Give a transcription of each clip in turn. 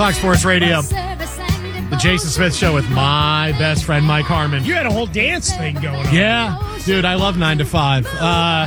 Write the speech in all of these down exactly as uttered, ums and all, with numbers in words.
Fox Sports Radio. The Jason Smith Show with my best friend, Mike Harmon. You had a whole dance thing going on. Yeah. Dude, I love nine to five. Uh,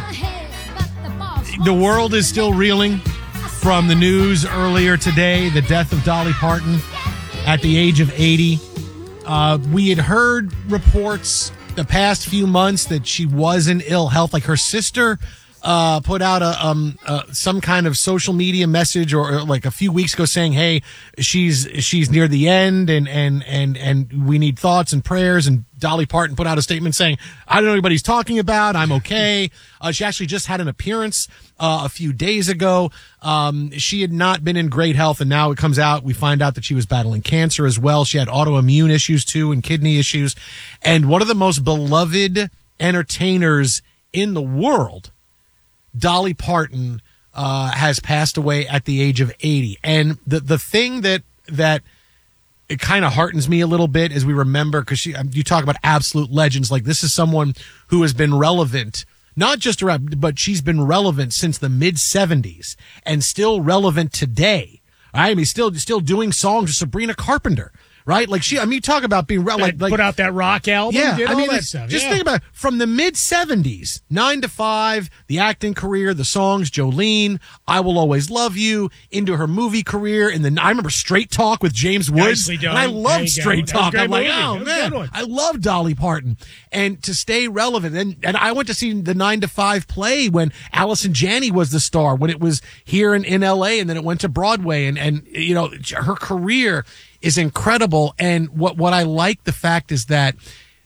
the world is still reeling from the news earlier today, the death of Dolly Parton at the age of eighty. Uh, we had heard reports the past few months that she was in ill health. Like her sister uh, put out a um uh, some kind of social media message, or, or like a few weeks ago, saying, "Hey, she's she's near the end, and and and and we need thoughts and prayers." And Dolly Parton put out a statement saying, "I don't know what he's talking about. I'm okay." Uh, she actually just had an appearance uh, a few days ago. Um, she had not been in great health, and now it comes out. We find out that she was battling cancer as well. She had autoimmune issues too, and kidney issues. And one of the most beloved entertainers in the world, Dolly Parton, uh, has passed away at the age of eighty. And the the thing that that it kind of heartens me a little bit as we remember, because she, you talk about absolute legends. Like, this is someone who has been relevant, not just around, but she's been relevant since the mid seventies and still relevant today. Right? I mean, still, still doing songs with Sabrina Carpenter. Right? Like she, I mean, you talk about being re- like, like put out that rock album. Yeah, did I all mean, that like, stuff. just yeah. think about it. From the mid seventies, nine to five, the acting career, the songs, Jolene, I Will Always Love You, into her movie career. And then I remember Straight Talk with James Woods. Nicely done. And I There loved you Straight go. That was a Talk. great I'm like, movie. oh That was a good man, one. I love Dolly Parton. And to stay relevant. And, and I went to see the nine to five play when Allison Janney was the star, when it was here in, in L A, and then it went to Broadway. And, and, you know, her career is incredible. And what, what I like the fact is that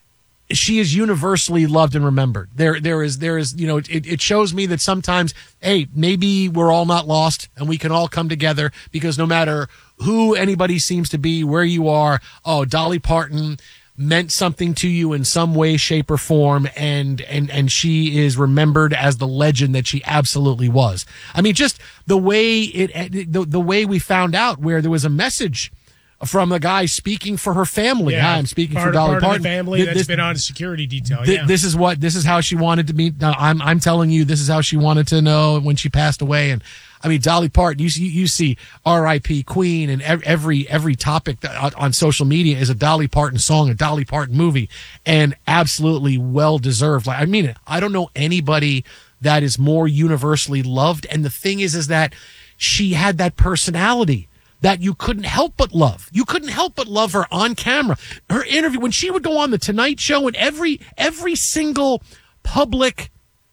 she is universally loved and remembered. There, there is, there is, you know, it, it shows me that sometimes, hey, maybe we're all not lost and we can all come together, because no matter who anybody seems to be, where you are, oh, Dolly Parton meant something to you in some way, shape, or form, and and and she is remembered as the legend that she absolutely was. I mean, just the way it, the, the way we found out, where there was a message from a guy speaking for her family. Yeah, Hi, I'm speaking part, for Dolly part Parton. Of the family Th- that's this, been on a security detail. th- yeah. This is what this is how she wanted to be. No, I'm I'm telling you, this is how she wanted to know when she passed away. And I mean, Dolly Parton. You see, you see R I P Queen, and every every topic that, on social media is a Dolly Parton song, a Dolly Parton movie, and absolutely well deserved. Like, I mean it. I don't know anybody that is more universally loved. And the thing is, is that she had that personality that you couldn't help but love. You couldn't help but love her on camera. Her interview, when she would go on the Tonight Show, and every every single public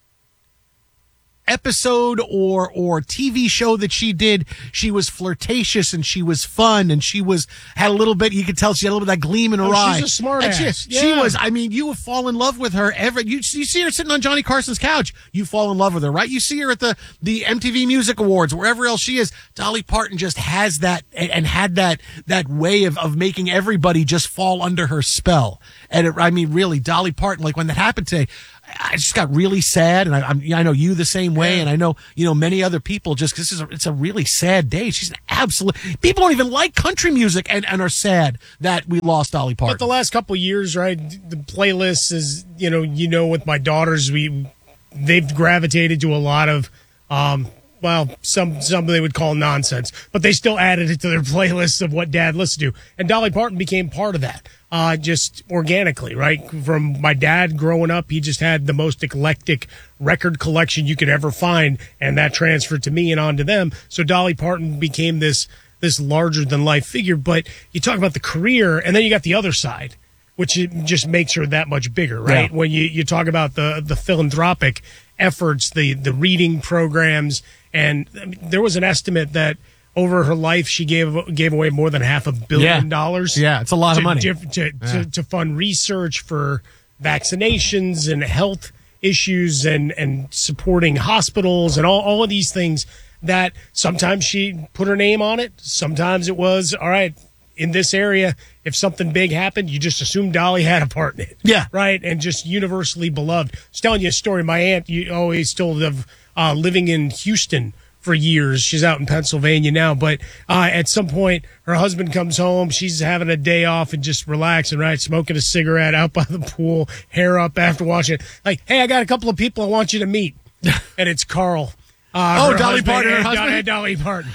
episode or or T V show that she did, she was flirtatious and she was fun, and she was had a little bit, you could tell she had a little bit of that gleam in her Oh, eye. she's a smart And ass. She, she Yeah. was, I mean, you would fall in love with her every, you, you see her sitting on Johnny Carson's couch, you fall in love with her, right? You see her at the, the M T V Music Awards, wherever else she is. Dolly Parton just has that, and, and had that, that way of, of making everybody just fall under her spell. And it, I mean, really, Dolly Parton, like when that happened today, I just got really sad, and I, I'm, I know you the same way, Yeah. and I know, you know, many other people, just because this is a, it's a really sad day. She's an absolute, people don't even like country music and, and are sad that we lost Dolly Parton. But the last couple of years, right, the playlist is, you know, you know, with my daughters, we they've gravitated to a lot of, um, well, some some they would call nonsense, but they still added it to their playlists of what Dad listened to, and Dolly Parton became part of that. Uh, just organically, right? From my dad growing up, he just had the most eclectic record collection you could ever find, and that transferred to me and on to them. So Dolly Parton became this this larger than life figure. But you talk about the career, and then you got the other side, which it just makes her that much bigger, right? Yeah. When you, you talk about the the philanthropic efforts, the the reading programs, and I mean, there was an estimate that over her life, she gave gave away more than half a billion Yeah. dollars. Yeah, it's a lot to, of money. diff- to, Yeah. to, to fund research for vaccinations and health issues, and, and supporting hospitals and all, all of these things that sometimes she put her name on it. Sometimes it was, all right, in this area, if something big happened, you just assume Dolly had a part in it. Yeah. Right? And just universally beloved. I was telling you a story. My aunt you always told of uh, living in Houston for years. She's out in Pennsylvania now, but uh, at some point her husband comes home, she's having a day off and just relaxing, right? Smoking a cigarette out by the pool, hair up after washing it. Like, hey, I got a couple of people I want you to meet. And it's Carl. Uh, Oh, her Dolly husband, Parton, her and, husband? and Dolly Parton.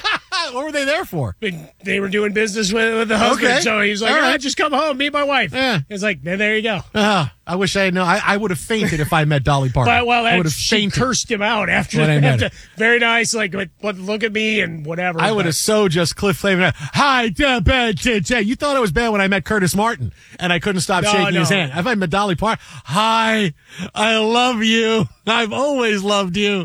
What were they there for? They were doing business with, with the husband, Okay. so he was like, All "All right. right, just come home, meet my wife." Yeah. It's like, then there you go. Uh, I wish I had known. I, I would have fainted if I met Dolly Parton. But well, I would that, have she fainted. cursed him out after. When I met after very nice, like, but, but look at me and whatever. I would But- have so just Cliff Flavin. Hi, da, ba, da, da. You thought it was bad when I met Curtis Martin, and I couldn't stop No, shaking his no. hand. If I met Dolly Parton, hi, I love you. I've always loved you.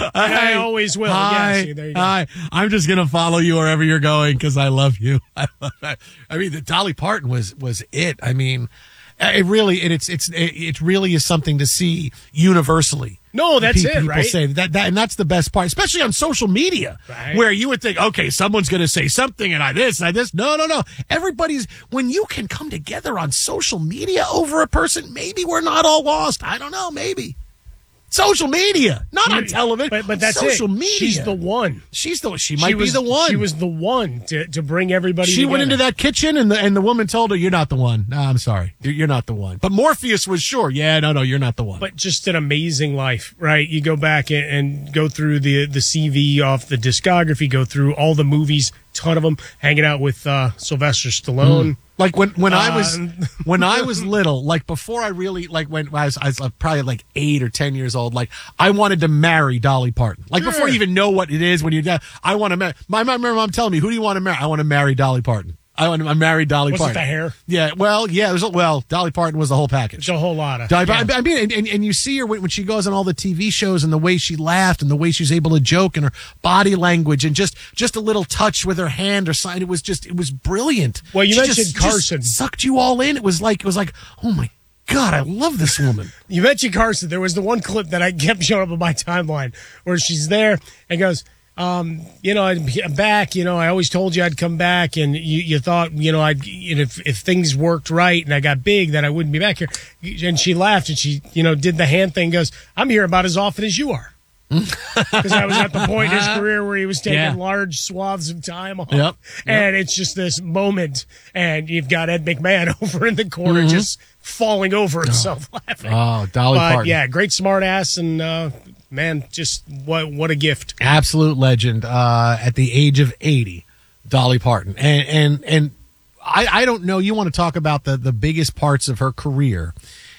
I always will. Hi, Yes, there you go. hi. I'm just gonna follow you wherever you're going because I love you. I, love, I mean, the Dolly Parton was was it. I mean, it really, and it's it's it, it really is something to see universally. No, that's Pe- it, people right? say that, that, and that's the best part, especially on social media, Right. where you would think, okay, someone's going to say something, and I this, and I this. No, no, no. Everybody's when you can come together on social media over a person, maybe we're not all lost. I don't know, maybe. Social media, not on television. But, but that's social it. media. She's the one. She's the. She might she was, be the one. She was the one to, to bring everybody She went together. into that kitchen, and the and the woman told her, "You're not the one." No, I'm sorry, you're, you're not the one. But Morpheus was sure. Yeah, no, no, you're not the one. But just an amazing life, right? You go back and, and go through the the C V off the discography, go through all the movies, ton of them, hanging out with uh, Sylvester Stallone. Like when, when I was Um, when I was little, like before I really like when I was I was probably like eight or ten years old, like I wanted to marry Dolly Parton. Like before you Sure. even know what it is when you're I want to marry. My mom, my mom telling me, "Who do you want to marry?" I want to marry Dolly Parton. I want to marry Dolly Was it Parton. the hair? Yeah. Well, yeah. It was, well, Dolly Parton was the whole package. It's a whole lot of. Dolly, yeah. I mean, and, and, and you see her when, when she goes on all the T V shows and the way she laughed and the way she's able to joke and her body language and just just a little touch with her hand or sign. It was just it was brilliant. Well, you She mentioned just- just Carson. sucked you all in. It was like it was like, oh my God, I love this woman. You mentioned Carson. There was the one clip that I kept showing up on my timeline where she's there and goes, um, you know, I'm back. You know, I always told you I'd come back, and you, you thought, you know, I'd, you know, if, if things worked right and I got big, that I wouldn't be back here. And she laughed and she, you know, did the hand thing. Goes, I'm here about as often as you are. Because I was at the point in his career where he was taking Yeah. large swaths of time off. Yep. Yep. And it's just this moment, and you've got Ed McMahon over in the corner just falling over himself laughing. Oh, Dolly But Parton. yeah, great smart ass, and uh, man, just what what a gift. Absolute legend. Uh, at the age of eighty, Dolly Parton, and and and I I don't know. You want to talk about the the biggest parts of her career.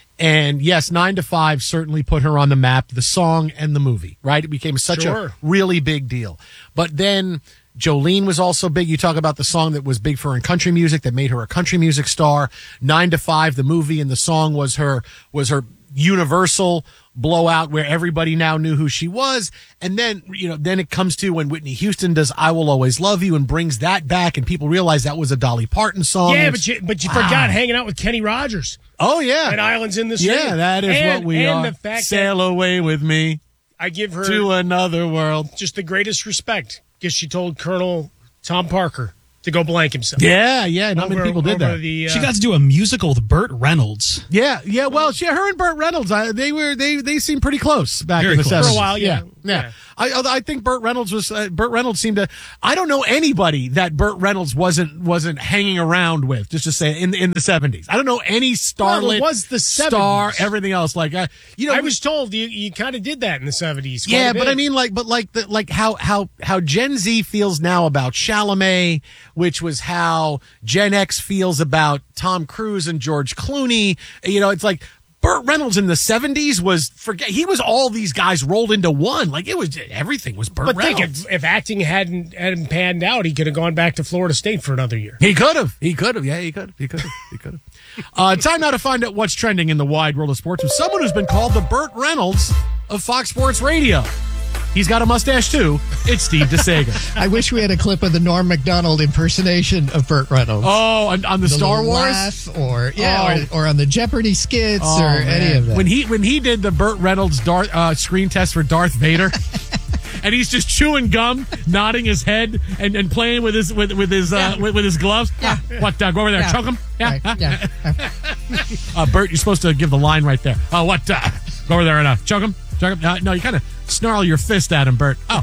And yes, Nine to Five certainly put her on the map, the song and the movie, right? It became such Sure. a really big deal. But then Jolene was also big. You talk about the song that was big for her in country music, that made her a country music star. Nine to Five, the movie and the song was her, was her universal blowout where everybody now knew who she was. And then, you know, then it comes to when Whitney Houston does I Will Always Love You and brings that back, and people realize that was a Dolly Parton song. Yeah, And but you but you wow. forgot hanging out with Kenny Rogers Oh, yeah. and Islands in the Stream. Yeah, that is and, what we and are. the fact Sail that away with me I give her to another world. just the greatest respect because she told Colonel Tom Parker to go blank himself. Yeah, yeah. Not many Over- people did over that. The, uh, She got to do a musical with Burt Reynolds. Yeah, yeah. Well, yeah, her and Burt Reynolds, I, they were they they seemed pretty close back Very in the close. seventies. For a while, yeah. yeah. Yeah. I I think Burt Reynolds was uh, Burt Reynolds seemed to. I don't know anybody that Burt Reynolds wasn't wasn't hanging around with. Just to say in in the seventies, I don't know any starlet Well, it was the star. seventies. Everything else, like uh, you know, I we- was told you, you kind of did that in the seventies. Yeah, but I mean, like, but like, the, like how how how Gen Z feels now about Chalamet, which was how Gen X feels about Tom Cruise and George Clooney. You know, it's like Burt Reynolds in the seventies was forget he was all these guys rolled into one. Like it was everything was Burt But think Reynolds. if, if acting hadn't hadn't panned out, he could have gone back to Florida State for another year. He could have. He could have. Yeah, he could have. He could have. He could have. Uh, time now to find out what's trending in the wide world of sports with someone who's been called the Burt Reynolds of Fox Sports Radio. He's got a mustache too. It's Steve DeSager. I wish we had a clip of the Norm Macdonald impersonation of Burt Reynolds. Oh, on, on the, The Star little Wars. laugh or yeah, Oh. or, or on the Jeopardy skits Oh, or any man. of that. When he when he did the Burt Reynolds Darth, uh, screen test for Darth Vader, and he's just chewing gum, nodding his head, and, and playing with his with with his uh, Yeah. with, with his gloves. Yeah. What? Uh, go over there, Yeah. choke him. Yeah. Right, huh? yeah. Uh, Bert, you're supposed to give the line right there. Oh, what? Uh, go over there and uh, choke him. Choke him. Uh, no, you kind of snarl your fist at him, Bert. Oh,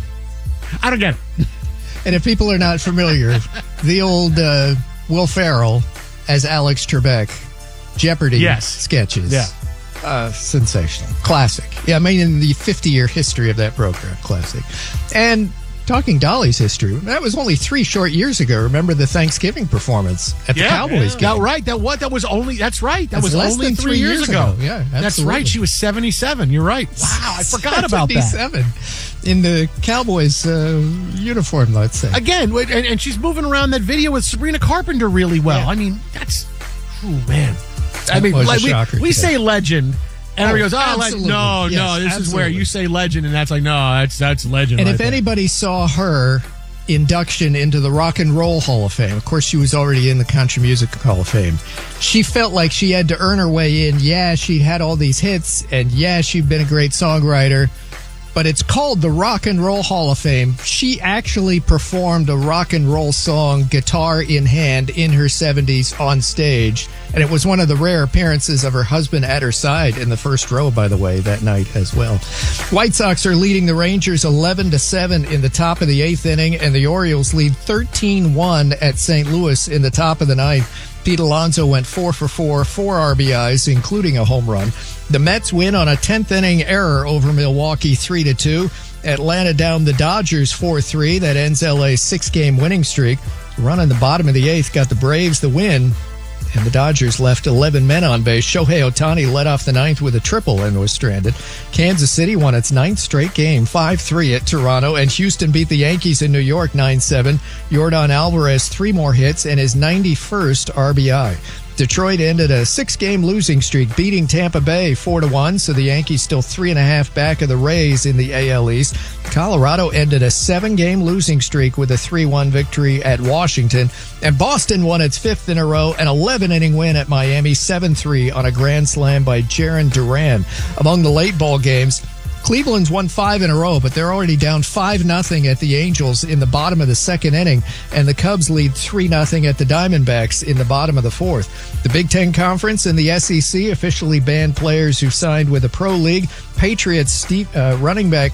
I don't get it. And if people are not familiar, the old uh, Will Ferrell as Alex Trebek Jeopardy Yes. sketches. Yeah. Uh, sensational. Classic. Yeah, I mean, in the fifty-year history of that program, classic. And Talking Dolly's history, that was only three short years ago. Remember the Thanksgiving performance at the Yeah, Cowboys yeah. game? That right. That what? That was only. That's right. That That's was less only than three, three years, years ago. ago. Yeah, that's absolutely. right. She was seventy-seven. You're right. Wow, I forgot about that. seventy-seven in the Cowboys uh, uniform, let's say. Again, wait, and, and she's moving around that video with Sabrina Carpenter really well. Yeah. I mean, that's, oh man. I That mean, was a like, we, shocker we today. say legend, and Oh, everybody goes, "Oh, le- absolutely. no, Yes, no, this is where absolutely. you say legend," and that's like, no, that's that's legend. And right if there. anybody saw her induction into the Rock and Roll Hall of Fame, of course, she was already in the Country Music Hall of Fame. She felt like she had to earn her way in. Yeah, she'd had all these hits, and yeah, she'd been a great songwriter. But it's called the Rock and Roll Hall of Fame. She actually performed a rock and roll song, guitar in hand, in her seventies on stage. And it was one of the rare appearances of her husband at her side in the first row, by the way, that night as well. White Sox are leading the Rangers eleven to seven in the top of the eighth inning, and the Orioles lead thirteen one at Saint Louis in the top of the ninth. Pete Alonso went four for four, four R B Is, including a home run. The Mets win on a tenth inning error over Milwaukee three to two. Atlanta down the Dodgers four three. That ends L A's six-game winning streak. Run in the bottom of the eighth got the Braves the win, and the Dodgers left eleven men on base. Shohei Ohtani led off the ninth with a triple and was stranded. Kansas City won its ninth straight game, five three at Toronto, and Houston beat the Yankees in New York nine seven. Yordan Alvarez, three more hits and his ninety-first R B I. Detroit ended a six-game losing streak, beating Tampa Bay four to one, so the Yankees still three and a half back of the Rays in the A L East. Colorado ended a seven-game losing streak with a three one victory at Washington, and Boston won its fifth in a row, an eleven-inning win at Miami, seven three on a grand slam by Jaron Duran. Among the late ball games, Cleveland's won five in a row, but they're already down five nothing at the Angels in the bottom of the second inning, and the Cubs lead three nothing at the Diamondbacks in the bottom of the fourth. The Big Ten Conference and the S E C officially banned players who signed with the Pro League. Patriots Steve, uh, running back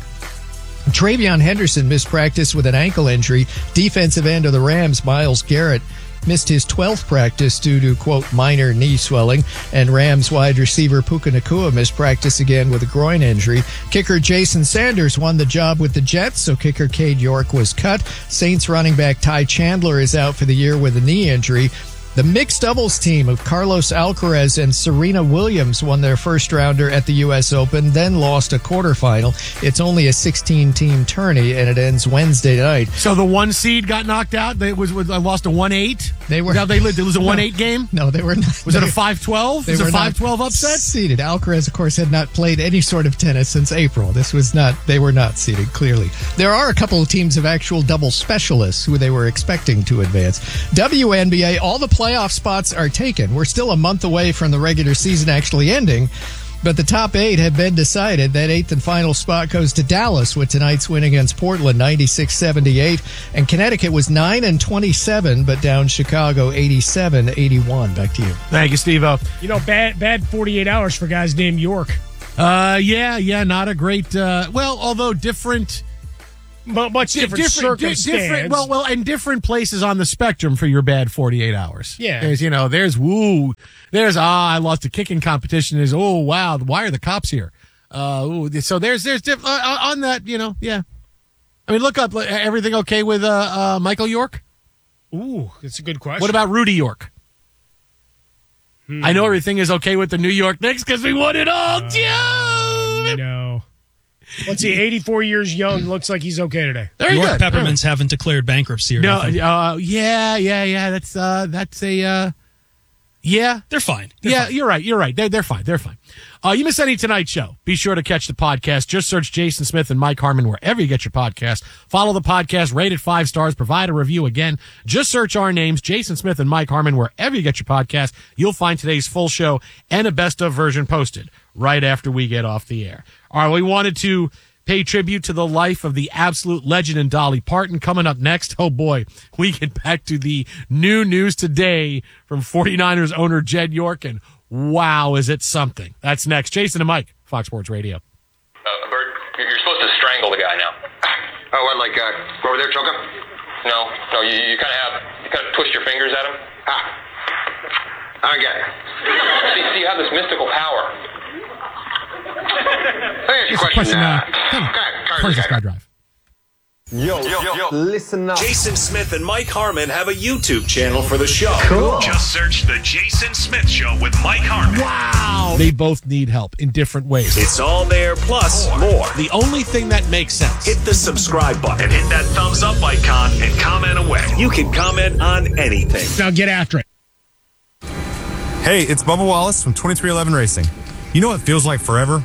Travion Henderson missed practice with an ankle injury. Defensive end of the Rams, Myles Garrett, missed his twelfth practice due to, quote, minor knee swelling. And Rams wide receiver Puka Nacua missed practice again with a groin injury. Kicker Jason Sanders won the job with the Jets, so kicker Cade York was cut. Saints running back Ty Chandler is out for the year with a knee injury. The mixed doubles team of Carlos Alcaraz and Serena Williams won their first rounder at the U S Open, then lost a quarterfinal. It's only a sixteen-team tourney, and it ends Wednesday night. So the one seed got knocked out. They was, was I lost a one eight. They were now they lived. It was a one eight game. No, they were not. Was they, it a five twelve? They Was it were a not five twelve upset? Seeded. Alcaraz, of course, had not played any sort of tennis since April. This was not. They were not seeded. Clearly, there are a couple of teams of actual double specialists who they were expecting to advance. W N B A. All the playoff spots are taken. We're still a month away from the regular season actually ending, but the top eight have been decided. That eighth and final spot goes to Dallas with tonight's win against Portland, ninety-six seventy-eight, and Connecticut was nine and twenty-seven, but down Chicago eighty-seven eighty-one. Back to you. Thank you, Steve-O. You know, bad bad forty-eight hours for guys named York. Uh, yeah, yeah, not a great. Uh, well, although different. But much different, different, di- circumstance. different, well, well, and different places on the spectrum for your bad forty-eight hours. Yeah. There's, you know, there's, woo, there's, ah, I lost a kicking competition. There's, oh, wow, why are the cops here? Uh, ooh, so there's, there's, diff- uh, on that, you know, yeah. I mean, look up, everything okay with, uh, uh, Michael York? Ooh, that's a good question. What about Rudy York? Hmm. I know everything is okay with the New York Knicks because we won it all, uh, Joe! No. Let's see, eighty-four years young, looks like he's okay today. Very York good. Peppermints haven't declared bankruptcy or No, nothing. uh, yeah, yeah, yeah. That's uh, that's a uh, yeah. They're fine. They're yeah, fine. you're right. You're right. They're they're fine. They're fine. Uh, you miss any Tonight Show? Be sure to catch the podcast. Just search Jason Smith and Mike Harmon wherever you get your podcast. Follow the podcast. Rate it five stars. Provide a review. Again, just search our names, Jason Smith and Mike Harmon, wherever you get your podcast. You'll find today's full show and a best of version posted right after we get off the air. All right, we wanted to pay tribute to the life of the absolute legend in Dolly Parton. Coming up next, oh boy, we get back to the new news today from forty-niners owner Jed York, and wow, is it something. That's next. Jason and Mike, Fox Sports Radio. Uh, Bert, you're supposed to strangle the guy now. Oh, what, like, uh, go over there, choke him? No, no, you, you kind of have, you kind of twist your fingers at him. Ah. I don't get it. See, see, you have this mystical power. Let me ask you a question. Question, uh, uh, come on. go ahead, Where's this guy. guy drive? Yo, yo, yo, listen up. Jason Smith and Mike Harmon have a YouTube channel for the show. Cool. Just search The Jason Smith Show with Mike Harmon. Wow. They both need help in different ways. It's all there, plus more. more. The only thing that makes sense. Hit the subscribe button and hit that thumbs up icon and comment away. You can comment on anything. Now get after it. Hey, it's Bubba Wallace from twenty-three eleven Racing. You know what feels like forever?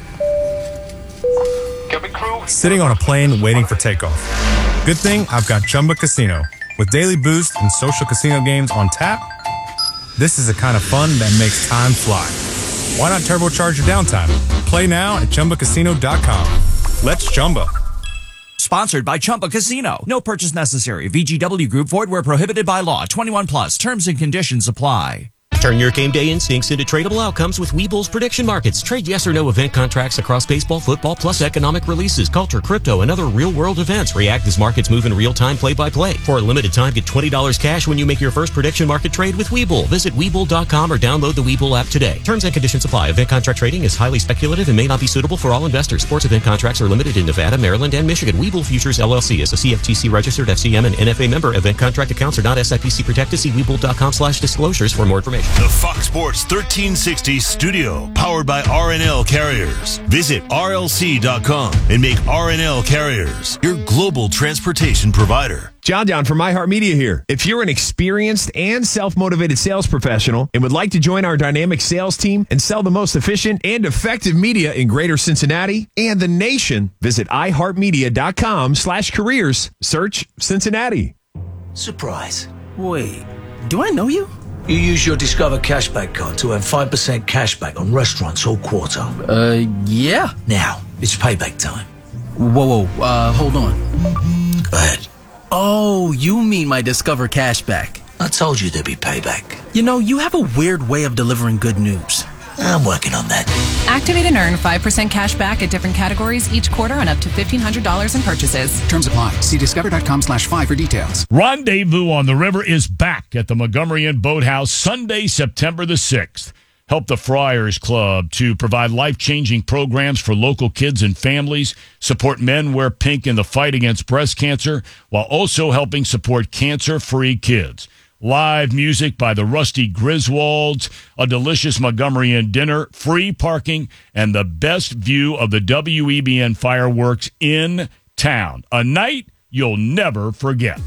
Sitting on a plane waiting for takeoff. Good thing I've got Chumba Casino. With daily boost and social casino games on tap, this is the kind of fun that makes time fly. Why not turbocharge your downtime? Play now at Chumba Casino dot com. Let's Chumba. Sponsored by Chumba Casino. No purchase necessary. V G W Group. Void where prohibited by law. twenty-one plus. Terms and conditions apply. Turn your game day instincts into tradable outcomes with Webull's prediction markets. Trade yes or no event contracts across baseball, football, plus economic releases, culture, crypto, and other real-world events. React as markets move in real time, play-by-play. For a limited time, get twenty dollars cash when you make your first prediction market trade with Webull. Visit Webull dot com or download the Webull app today. Terms and conditions apply. Event contract trading is highly speculative and may not be suitable for all investors. Sports event contracts are limited in Nevada, Maryland, and Michigan. Webull Futures, L L C is a C F T C registered F C M and N F A member. Event contract accounts are not S I P C protected. See Webull dot com slash disclosures for more information. The Fox Sports thirteen sixty studio, powered by R and L Carriers. Visit R L C dot com and make R and L Carriers your global transportation provider. John Down from iHeartMedia here. If you're an experienced and self-motivated sales professional and would like to join our dynamic sales team and sell the most efficient and effective media in greater Cincinnati and the nation, visit iHeartMedia dot com slash careers. Search Cincinnati. Surprise. Wait, do I know you? You use your Discover Cashback card to earn five percent cashback on restaurants all quarter. Uh, yeah. Now, it's payback time. Whoa, whoa, uh, hold on. Go ahead. Oh, you mean my Discover Cashback. I told you there'd be payback. You know, you have a weird way of delivering good news. I'm working on that. Activate and earn five percent cash back at different categories each quarter on up to fifteen hundred dollars in purchases. Terms apply. See discover dot com slash five for details. Rendezvous on the River is back at the Montgomery Inn Boathouse Sunday, September the sixth. Help the Friars Club to provide life-changing programs for local kids and families, support Men Wear Pink in the fight against breast cancer, while also helping support cancer-free kids. Live music by the Rusty Griswolds, a delicious Montgomery Inn dinner, free parking, and the best view of the W E B N fireworks in town. A night you'll never forget.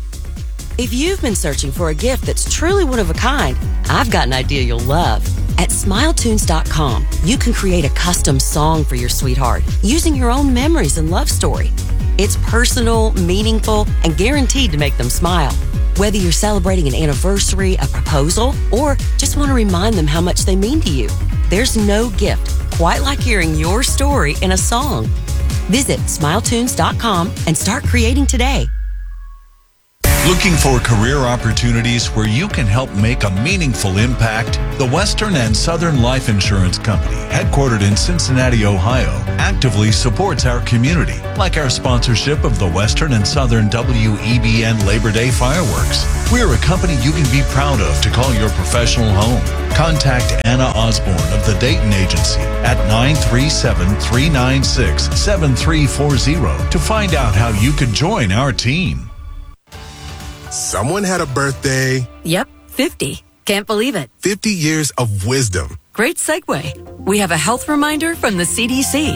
If you've been searching for a gift that's truly one of a kind, I've got an idea you'll love. At Smile Tunes dot com, you can create a custom song for your sweetheart using your own memories and love story. It's personal, meaningful, and guaranteed to make them smile. Whether you're celebrating an anniversary, a proposal, or just want to remind them how much they mean to you, there's no gift quite like hearing your story in a song. Visit Smile Tunes dot com and start creating today. Looking for career opportunities where you can help make a meaningful impact? The Western and Southern Life Insurance Company, headquartered in Cincinnati, Ohio, actively supports our community, like our sponsorship of the Western and Southern W E B N Labor Day fireworks. We're a company you can be proud of to call your professional home. Contact Anna Osborne of the Dayton Agency at nine three seven, three nine six, seven three four zero to find out how you could join our team. Someone had a birthday. Yep, fifty. Can't believe it. fifty years of wisdom. Great segue. We have a health reminder from the C D C.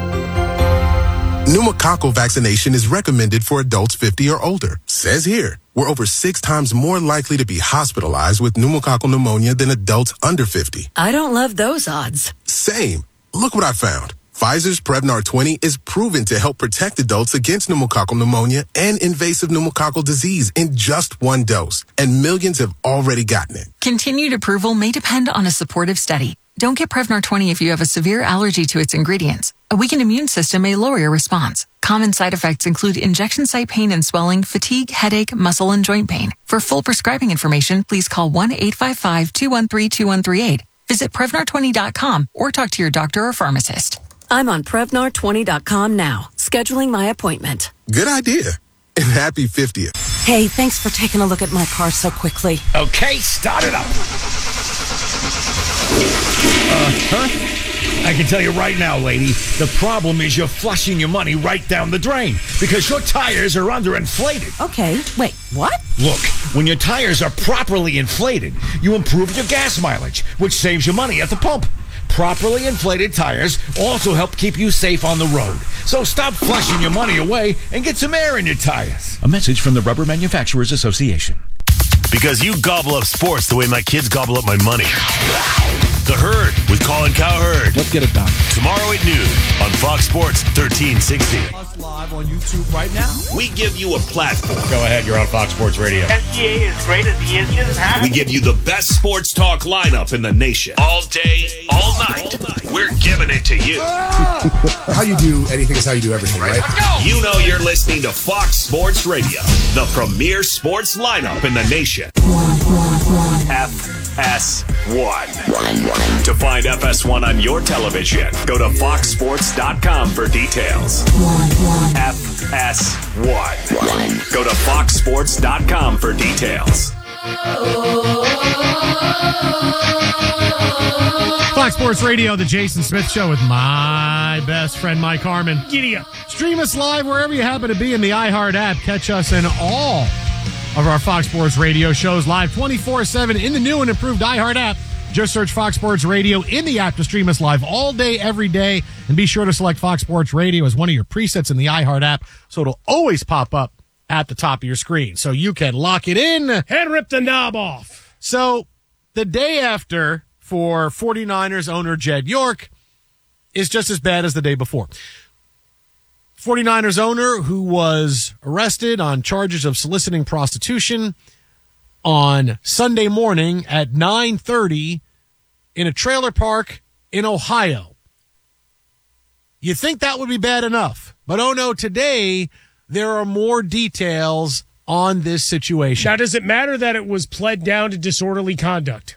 Pneumococcal vaccination is recommended for adults fifty or older. Says here, we're over six times more likely to be hospitalized with pneumococcal pneumonia than adults under fifty. I don't love those odds. Same. Look what I found. Pfizer's Prevnar twenty is proven to help protect adults against pneumococcal pneumonia and invasive pneumococcal disease in just one dose, and millions have already gotten it. Continued approval may depend on a supportive study. Don't get Prevnar twenty if you have a severe allergy to its ingredients. A weakened immune system may lower your response. Common side effects include injection site pain and swelling, fatigue, headache, muscle, and joint pain. For full prescribing information, please call one eight five five, two one three, two one three eight. Visit Prevnar twenty dot com or talk to your doctor or pharmacist. I'm on Prevnar twenty dot com now, scheduling my appointment. Good idea. And happy fiftieth. Hey, thanks for taking a look at my car so quickly. Okay, start it up. Uh-huh. I can tell you right now, lady, the problem is you're flushing your money right down the drain because your tires are underinflated. Okay, wait, what? Look, when your tires are properly inflated, you improve your gas mileage, which saves you money at the pump. Properly inflated tires also help keep you safe on the road. So stop flushing your money away and get some air in your tires. A message from the Rubber Manufacturers Association. Because you gobble up sports the way my kids gobble up my money. The Herd with Colin Cowherd. Let's get it done. Tomorrow at noon on Fox Sports thirteen sixty. Us live on YouTube right now. We give you a platform. Go ahead, you're on Fox Sports Radio. S G A is great as he is. He doesn't have We give you the best sports talk lineup in the nation. All day, all night. We're giving it to you. How you do anything is how you do everything, right? You know you're listening to Fox Sports Radio, the premier sports lineup in the nation. F S one. To find F S one on your television, go to fox sports dot com for details. F S one. Go to fox sports dot com for details. Fox Sports Radio, the Jason Smith Show with my best friend, Mike Harmon. Giddy up. Stream us live wherever you happen to be in the iHeart app. Catch us in all of our Fox Sports Radio shows live twenty-four seven in the new and improved iHeart app. Just search Fox Sports Radio in the app to stream us live all day, every day. And be sure to select Fox Sports Radio as one of your presets in the iHeart app so it'll always pop up at the top of your screen. So you can lock it in and rip the knob off. So the day after for 49ers owner Jed York is just as bad as the day before. 49ers owner who was arrested on charges of soliciting prostitution on Sunday morning at nine thirty in a trailer park in Ohio. You think that would be bad enough, but oh no, today there are more details on this situation. Now, does it matter that it was pled down to disorderly conduct?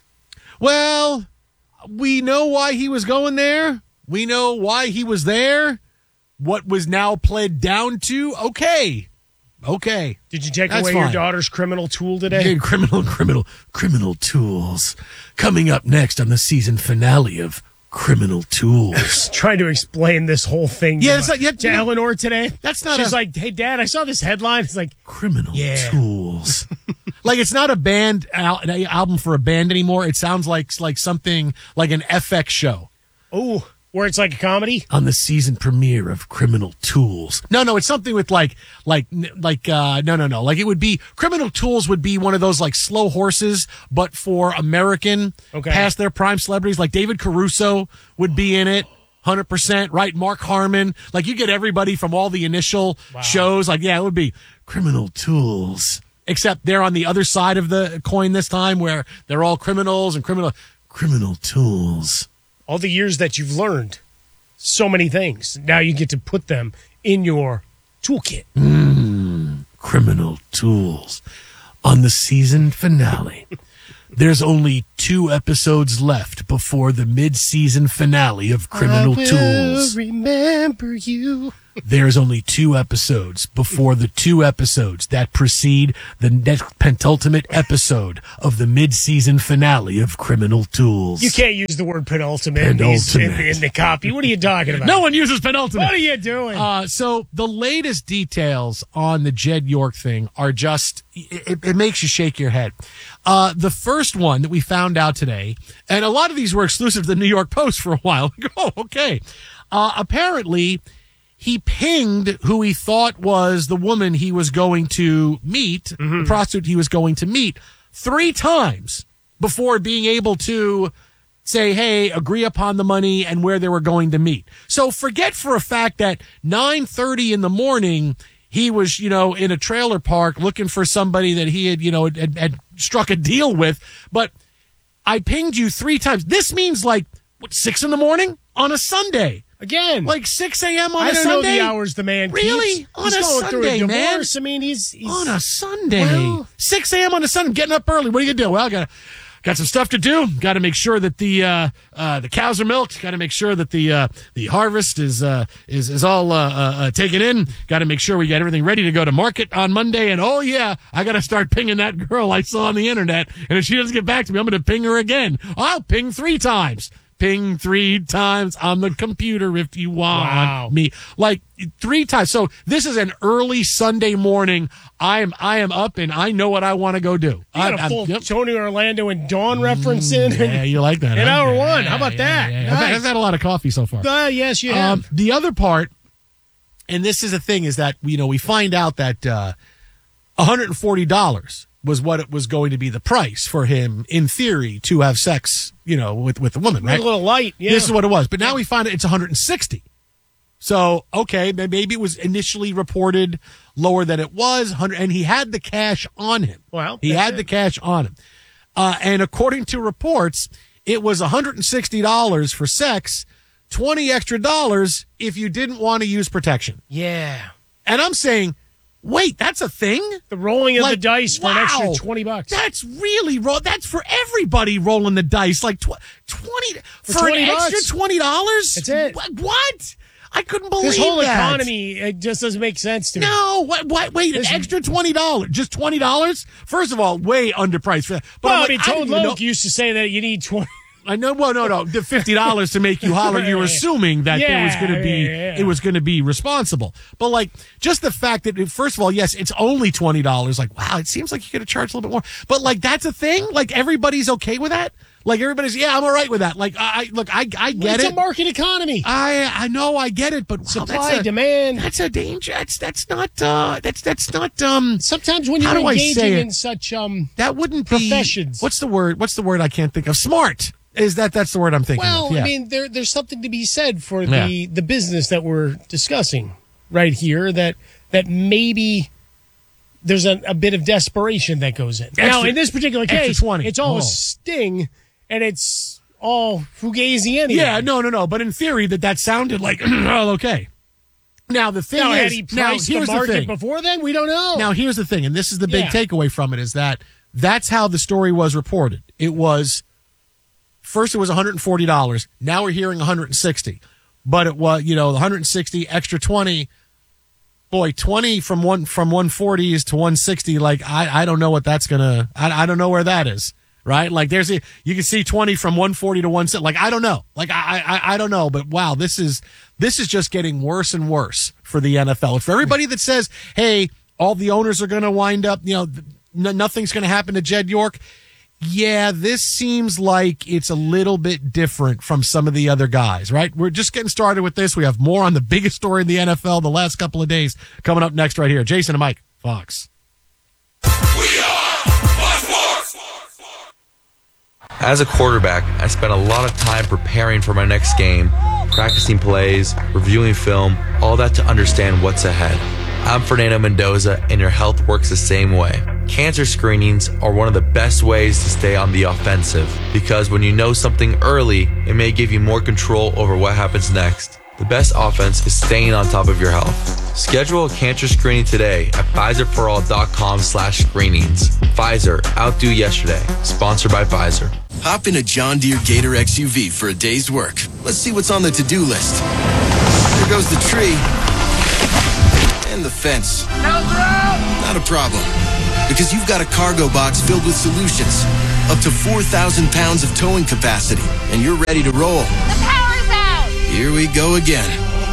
Well, we know why he was going there. We know why he was there. What was now pled down to? Okay. Okay. Did you take That's away fine. your daughter's criminal tool today? Yeah, criminal, criminal, criminal tools. Coming up next on the season finale of Criminal Tools. Trying to explain this whole thing Yeah, to, it's like, yeah, to you know, Eleanor today. That's not She's a- like, hey, Dad, I saw this headline. It's like, Criminal yeah. Tools. Like, it's not a band al- an album for a band anymore. It sounds like like something like an F X show. Oh, where it's like a comedy? On the season premiere of Criminal Tools. No, no, it's something with like, like, like, uh, no, no, no. Like it would be, Criminal Tools would be one of those like slow horses, but for American, Okay. past their prime celebrities. Like David Caruso would be in it. one hundred percent, right? Mark Harmon. Like you get everybody from all the initial shows. Like, yeah, it would be Criminal Tools. Except they're on the other side of the coin this time where they're all criminals and criminal, Criminal Tools. All the years that you've learned so many things. Now you get to put them in your toolkit. Mm, Criminal Tools. On the season finale, there's only two episodes left before the mid-season finale of Criminal I will Tools. remember you. There's only two episodes before the two episodes that precede the next penultimate episode of the mid-season finale of Criminal Tools. You can't use the word penultimate, in, these- in, Penultimate. in the copy. What are you talking about? No one uses penultimate. What are you doing? Uh, so the latest details on the Jed York thing are just, it, it makes you shake your head. Uh, the first one that we found out today, and a lot of these were exclusive to the New York Post for a while. Oh, okay. Uh, apparently, he pinged who he thought was the woman he was going to meet, the prostitute he was going to meet, three times before being able to say, hey, agree upon the money and where they were going to meet. So forget for a fact that nine thirty in the morning, he was, you know, in a trailer park looking for somebody that he had, you know, had, had struck a deal with. But I pinged you three times. This means like, what, six in the morning on a Sunday? Again, like six a.m. on I a don't Sunday? know the hours the man Really? keeps. On He's a going through Sunday, a man? divorce. I mean, he's, he's On a Sunday. Well- six a.m. on a Sunday, getting up early. What are you going to do? Well, I got to got some stuff to do. Got to make sure that the uh, uh, the cows are milked. Got to make sure that the uh, the harvest is uh, is is all uh, uh, taken in. Got to make sure we get everything ready to go to market on Monday. And oh yeah, I got to start pinging that girl I saw on the internet. And if she doesn't get back to me, I'm going to ping her again. I'll ping three times. Ping three times on the computer if you want wow. me. Like three times. So this is an early Sunday morning. I am I am up and I know what I want to go do. You got I, a full yep. Tony Orlando and Dawn reference in. Yeah, you like that. In huh? hour yeah, one. How about yeah, that? Yeah, yeah. Nice. I've, I've had a lot of coffee so far. Uh, yes, you have. Um, the other part, and this is a thing, is that you know we find out that uh, one hundred forty dollars was what it was going to be the price for him, in theory, to have sex, you know, with, with a woman, right? A little light, yeah. This is what it was. But now we find out it's one hundred sixty. So, okay, maybe it was initially reported lower than it was, and he had the cash on him. Well, he had it. the cash on him. Uh, and according to reports, it was one hundred sixty dollars for sex, twenty extra dollars if you didn't want to use protection. Yeah. And I'm saying, wait, that's a thing? The rolling of like, the dice for wow, an extra twenty bucks. That's really ro- That's for everybody rolling the dice. Like tw- twenty for, for twenty an bucks. extra twenty dollars. That's it. What? I couldn't believe this whole that. economy. It just doesn't make sense to me. No, what? What? Wait, this an extra twenty dollars? Just twenty dollars? First of all, way underpriced for that. But well, like, I mean, Toad Loke used to say that you need twenty. I know. Well, no, no. The fifty dollars to make you holler. You're assuming that yeah, it was going to be, yeah, yeah. it was going to be responsible. But like, just the fact that, first of all, yes, it's only twenty dollars. Like, wow, it seems like you could have charged a little bit more. But like, that's a thing. Like, everybody's okay with that. Like, everybody's, yeah, I'm all right with that. Like, I look, I, I get well, it's it. It's a market economy. I, I know, I get it. But wow, supply that's a, demand. That's a danger. That's that's not. Uh, that's that's not. Um. Sometimes when how you're do I say engaging it? in such um that wouldn't professions. Be, what's the word? What's the word I can't think of? Smart. Is that that's the word I'm thinking well, of? Yeah. I mean, there there's something to be said for yeah. the the business that we're discussing right here. That that maybe there's a, a bit of desperation that goes in. Extra, now, in this particular case, twenty. It's all oh. a sting, and it's all fugazi anyway. Yeah, no, no, no. But in theory, that that sounded like well, okay. Now the thing now, is, had he priced now here's the market the thing. before then, we don't know. Now here's the thing, and this is the big yeah. takeaway from it: is that that's how the story was reported. It was. First, it was one hundred forty dollars. Now we're hearing one hundred sixty dollars. But it was, you know, one hundred sixty extra twenty. Boy, twenty from one from one forties to one sixty. Like I, I don't know what that's gonna. I, I don't know where that is. Right? Like there's a you can see twenty from one forty to one sixty. Like I don't know. Like I, I I don't know. But wow, this is this is just getting worse and worse for the N F L. For everybody that says, hey, all the owners are going to wind up. You know, n- nothing's going to happen to Jed York. Yeah, this seems like it's a little bit different from some of the other guys, right? We're just getting started with this. We have more on the biggest story in the N F L the last couple of days coming up next right here. Jason and Mike, Fox. As a quarterback, I spent a lot of time preparing for my next game, practicing plays, reviewing film, all that to understand what's ahead. I'm Fernando Mendoza, and your health works the same way. Cancer screenings are one of the best ways to stay on the offensive because when you know something early, it may give you more control over what happens next. The best offense is staying on top of your health. Schedule a cancer screening today at Pfizerforall.com slash screenings. Pfizer, outdo yesterday. Sponsored by Pfizer. Hop in a John Deere Gator X U V for a day's work. Let's see what's on the to-do list. There goes the tree. And the fence. Not a problem. Because you've got a cargo box filled with solutions. Up to four thousand pounds of towing capacity. And you're ready to roll. The power's out! Here we go again.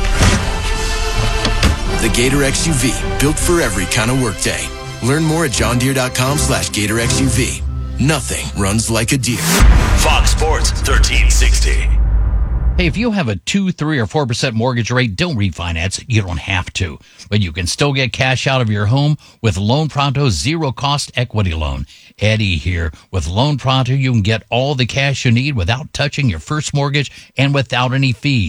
The Gator X U V. Built for every kind of workday. Learn more at johndeere.com slash Gator X U V. Nothing runs like a deer. Fox Sports thirteen sixty. Hey, if you have a two, three, or four percent mortgage rate, don't refinance. You don't have to. But you can still get cash out of your home with Loan Pronto's zero-cost equity loan. Eddie here. With Loan Pronto, you can get all the cash you need without touching your first mortgage and without any fees.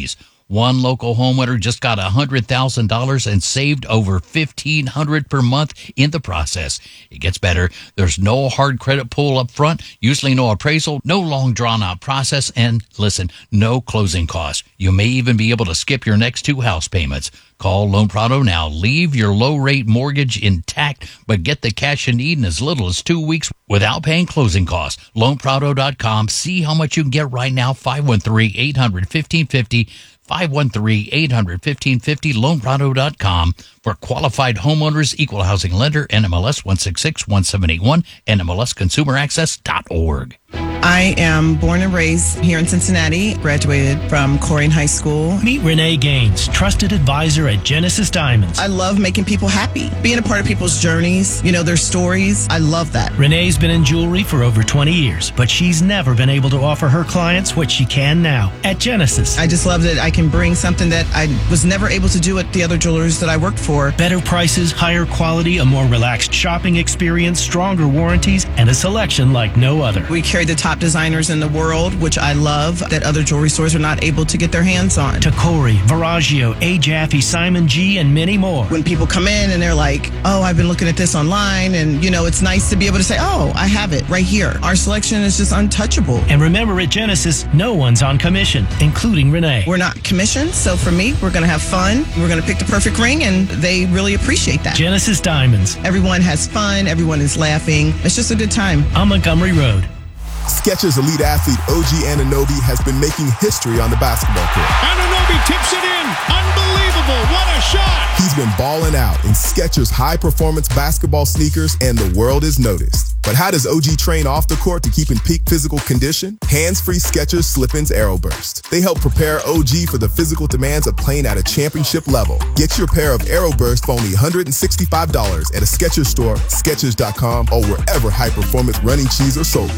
One local homeowner just got one hundred thousand dollars and saved over fifteen hundred dollars per month in the process. It gets better. There's no hard credit pull up front, usually no appraisal, no long drawn out process, and listen, no closing costs. You may even be able to skip your next two house payments. Call Loan Pronto now. Leave your low-rate mortgage intact, but get the cash you need in as little as two weeks without paying closing costs. loan pronto dot com. See how much you can get right now. five one three, eight hundred, fifteen fifty. five one three, eight hundred, fifteen fifty. loan pronto dot com. For qualified homeowners, equal housing lender, N M L S one six six one seven eight one, N M L S consumer access dot org. I am born and raised here in Cincinnati, graduated from Corrigan High School. Meet Renee Gaines, trusted advisor at Genesis Diamonds. I love making people happy, being a part of people's journeys, you know, their stories. I love that. Renee's been in jewelry for over twenty years, but she's never been able to offer her clients what she can now at Genesis. I just love that I can bring something that I was never able to do at the other jewelers that I worked for. Better prices, higher quality, a more relaxed shopping experience, stronger warranties, and a selection like no other. We carry the top designers in the world, which I love, that other jewelry stores are not able to get their hands on. Tacori, Verragio, A. Jaffe, Simon G, and many more. When people come in and they're like, oh, I've been looking at this online, and, you know, it's nice to be able to say, oh, I have it right here. Our selection is just untouchable. And remember, at Genesis, no one's on commission, including Renee. We're not commissioned, so for me, we're going to have fun. We're going to pick the perfect ring, and they really appreciate that. Genesis Diamonds. Everyone has fun. Everyone is laughing. It's just a good time. On Montgomery Road. Skechers elite athlete O G Anunoby has been making history on the basketball court. Anunoby tips it in. Unbelievable. What a shot. He's been balling out in Skechers high-performance basketball sneakers, and the world is noticed. But how does O G train off the court to keep in peak physical condition? Hands-free Skechers Slip-ins Aeroburst. They help prepare O G for the physical demands of playing at a championship level. Get your pair of Aeroburst for only one hundred sixty-five dollars at a Skechers store, Skechers dot com, or wherever high-performance running shoes are sold.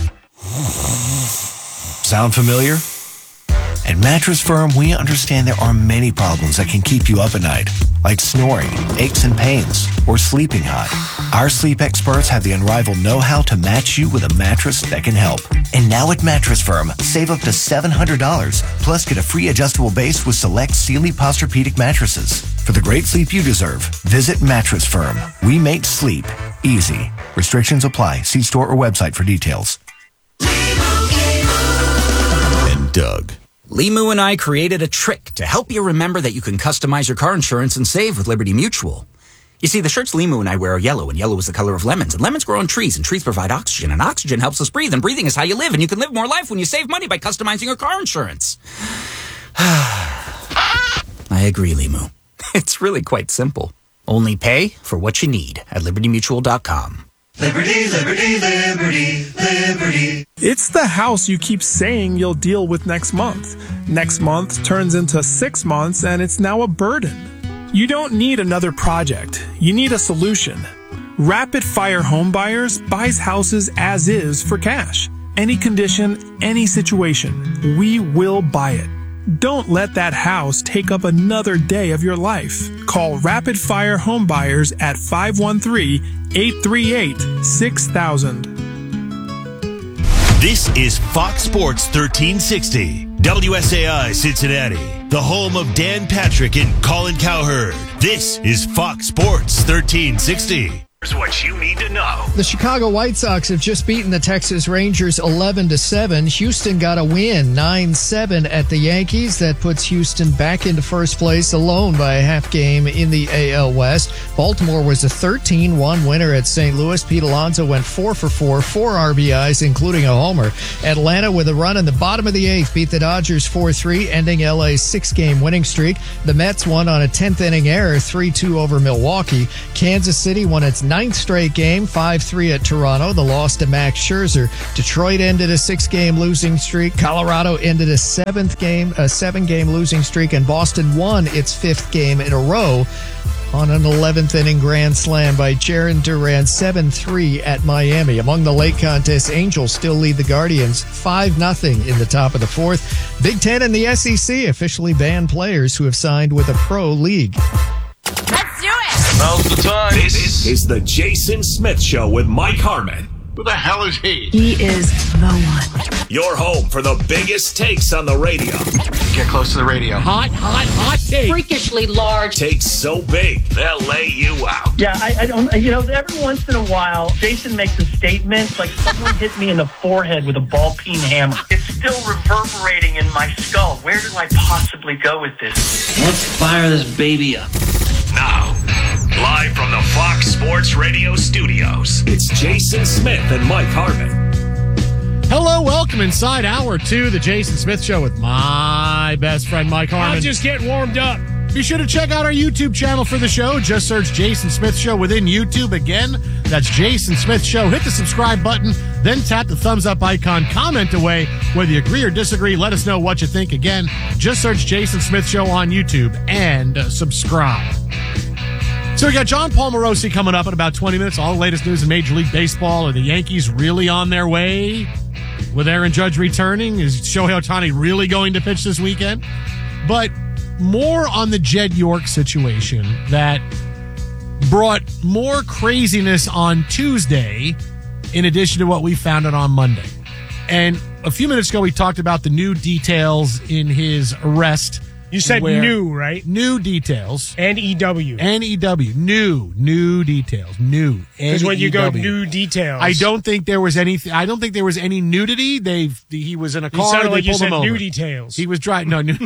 Sound familiar? At Mattress Firm, we understand there are many problems that can keep you up at night, like snoring, aches and pains, or sleeping hot. Our sleep experts have the unrivaled know-how to match you with a mattress that can help. And now at Mattress Firm, save up to seven hundred dollars, plus get a free adjustable base with select Sealy Posturepedic mattresses. For the great sleep you deserve, visit Mattress Firm. We make sleep easy. Restrictions apply. See store or website for details. And Doug. Limu and I created a trick to help you remember that you can customize your car insurance and save with Liberty Mutual. You see, the shirts Limu and I wear are yellow, and yellow is the color of lemons. And lemons grow on trees, and trees provide oxygen, and oxygen helps us breathe, and breathing is how you live, and you can live more life when you save money by customizing your car insurance. I agree, Limu. It's really quite simple. Only pay for what you need at liberty mutual dot com. Liberty, liberty, liberty, liberty. It's the house you keep saying you'll deal with next month. Next month turns into six months and it's now a burden. You don't need another project. You need a solution. Rapid Fire Home Buyers buys houses as is for cash. Any condition, any situation, we will buy it. Don't let that house take up another day of your life. Call Rapid Fire Home Buyers at five one three, eight three eight, six thousand. This is Fox Sports thirteen sixty, W S A I Cincinnati, the home of Dan Patrick and Colin Cowherd. This is Fox Sports thirteen sixty. Here's what you need to know. The Chicago White Sox have just beaten the Texas Rangers eleven to seven. Houston got a win nine seven at the Yankees. That puts Houston back into first place alone by a half game in the A L West. Baltimore was a thirteen one winner at Saint Louis. Pete Alonso went four for four, four R B Is, including a homer. Atlanta, with a run in the bottom of the eighth, beat the Dodgers four three, ending L A's six-game winning streak. The Mets won on a tenth inning error, three two over Milwaukee. Kansas City won its ninth straight game, five three at Toronto. The loss to Max Scherzer. Detroit ended a six-game losing streak. Colorado ended a seventh game, a seven-game losing streak, and Boston won its fifth game in a row on an eleventh inning grand slam by Jarren Duran, seven three at Miami. Among the late contests, Angels still lead the Guardians five nothing in the top of the fourth. Big Ten and the S E C officially banned players who have signed with a pro league. Now's the time. This is the Jason Smith Show with Mike Harmon. Who the hell is he? He is the one. Your home for the biggest takes on the radio. Get close to the radio. Hot, hot, hot take. Freakishly large. Takes so big, they'll lay you out. Yeah, I, I don't, you know, every once in a while, Jason makes a statement like someone hit me in the forehead with a ball peen hammer. It's still reverberating in my skull. Where do I possibly go with this? Let's fire this baby up. Now, live from the Fox Sports Radio studios, it's Jason Smith and Mike Harmon. Hello, welcome inside hour two, the Jason Smith Show with my best friend, Mike Harmon. I'm just getting warmed up. Be sure to check out our YouTube channel for the show. Just search Jason Smith Show within YouTube. Again, that's Jason Smith Show. Hit the subscribe button, then tap the thumbs up icon. Comment away whether you agree or disagree. Let us know what you think. Again, just search Jason Smith Show on YouTube and uh, subscribe. So we got John Paul Morosi coming up in about twenty minutes. All the latest news in Major League Baseball. Are the Yankees really on their way? With Aaron Judge returning, is Shohei Ohtani really going to pitch this weekend? But more on the Jed York situation that brought more craziness on Tuesday in addition to what we found out on Monday. And a few minutes ago, we talked about the new details in his arrest. You said new, right? New details. N E W. N E W. New. New details. New. Because when you go new details. I don't think there was any, I don't think there was any nudity. They've, he was in a car. You sounded they like you pulled said him over. new details. He was driving, no, new.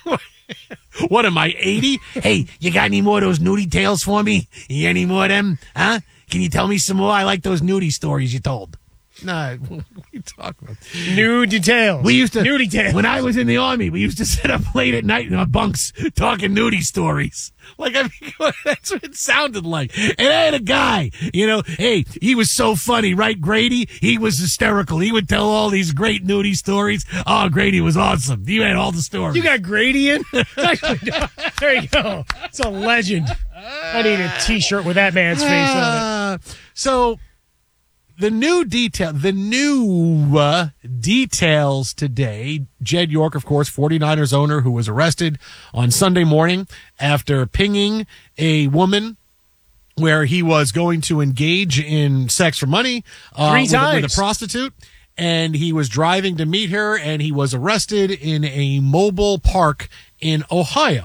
What am I, eighty? Hey, you got any more of those nudie tales for me? You any more of them? Huh? Can you tell me some more? I like those nudie stories you told. No, what are you talking about? New details. We used to, new details. When I was in the Army, we used to sit up late at night in our bunks talking nudie stories. Like, I mean, that's what it sounded like. And I had a guy, you know, hey, he was so funny, right, Grady? He was hysterical. He would tell all these great nudie stories. Oh, Grady was awesome. He had all the stories. You got Grady in? Actually, no. There you go. It's a legend. I need a T-shirt with that man's face on it. So, the new detail, the new uh, details today, Jed York, of course, forty-niners owner who was arrested on Sunday morning after pinging a woman where he was going to engage in sex for money uh, Three with, times. with a prostitute. And he was driving to meet her, and he was arrested in a mobile park in Ohio.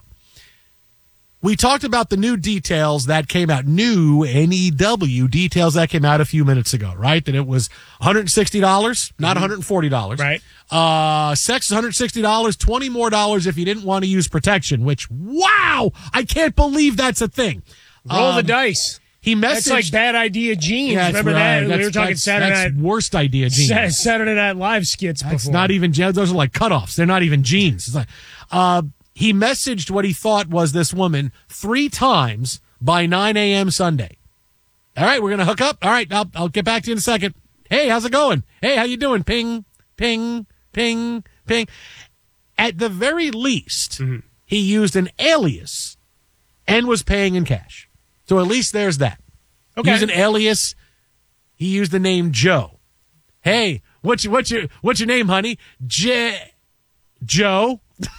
We talked about the new details that came out, new N E W details that came out a few minutes ago, right? That it was one hundred sixty dollars, not Mm-hmm. one hundred forty dollars. Right. Uh, sex is one hundred sixty dollars, twenty more dollars if you didn't want to use protection, which, wow, I can't believe that's a thing. Roll Um, the dice. He messaged. That's like Bad Idea Jeans. Yeah, that's Remember right. that? That's, we were talking that's, Saturday that's Night. worst idea jeans. Sa- Saturday Night Live skits That's before. not even, those are like cutoffs. They're not even jeans. It's like, uh, he messaged what he thought was this woman three times by nine a.m. Sunday. All right, we're going to hook up. All right, I'll, I'll get back to you in a second. Hey, how's it going? Hey, how you doing? Ping, ping, ping, ping. At the very least, Mm-hmm. he used an alias and was paying in cash. So at least there's that. Okay. He used an alias. He used the name Joe. Hey, what's your, what's your, what's your name, honey? J- Joe.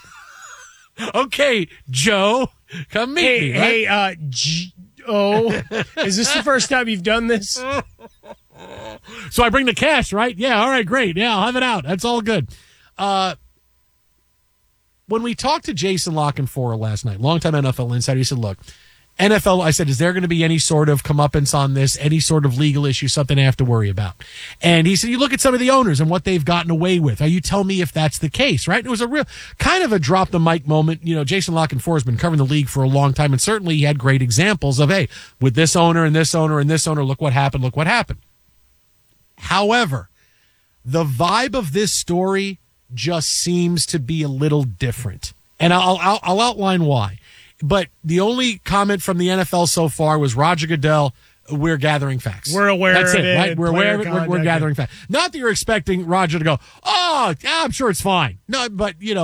Okay, Joe, come meet Hey, me. Right? hey, uh, G- oh, is this the first time you've done this? So I bring the cash, right? Yeah, all right, great. Yeah, I'll have it out. That's all good. Uh, when we talked to Jason Lockenfora last night, longtime N F L insider, he said, look, N F L, I said, is there going to be any sort of comeuppance on this, any sort of legal issue, something I have to worry about? And he said, you look at some of the owners and what they've gotten away with. Are you tell me if that's the case, right? And it was a real kind of a drop the mic moment. You know, Jason Lockenfora has been covering the league for a long time, and certainly he had great examples of, hey, with this owner and this owner and this owner, look what happened, look what happened. However, the vibe of this story just seems to be a little different. And I'll, I'll, I'll outline why. But the only comment from the N F L so far was Roger Goodell, we're gathering facts. We're aware That's of it, it, right? We're aware of it. player We're, we're conduct. gathering facts. Not that you're expecting Roger to go, oh, yeah, I'm sure it's fine. No, but, you know,